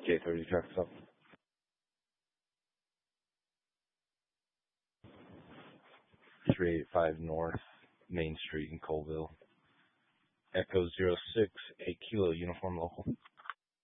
J30 trucks up. 385 North Main Street in Colville. Echo 06, 8 Kilo Uniform Local.